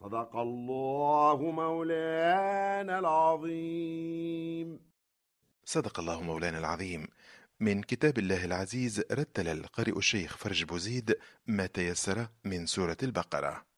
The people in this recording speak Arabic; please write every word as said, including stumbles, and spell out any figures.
صدق الله مولانا العظيم. صدق الله مولانا العظيم. من كتاب الله العزيز رتل القارئ الشيخ فرج بوزيد ما تيسر من سورة البقرة.